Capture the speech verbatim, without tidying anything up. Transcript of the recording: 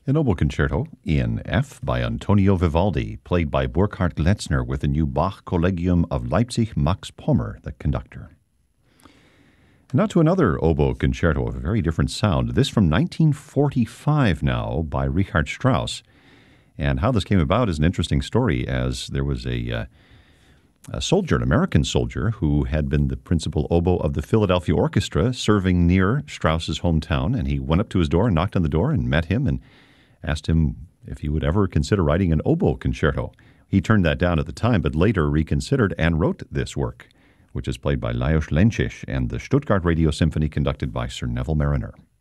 An oboe concerto in F by Antonio Vivaldi, played by Burkhard Gletzner with the new Bach Collegium of Leipzig, Max Pommer, the conductor. And now to another oboe concerto of a very different sound. This from nineteen forty-five now by Richard Strauss. And how this came about is an interesting story, as there was a, uh, a soldier, an American soldier, who had been the principal oboe of the Philadelphia Orchestra, serving near Strauss's hometown. And he went up to his door and knocked on the door and met him and asked him if he would ever consider writing an oboe concerto. He turned that down at the time, but later reconsidered and wrote this work, which is played by Lajos Lenčić and the Stuttgart Radio Symphony, conducted by Sir Neville Marriner.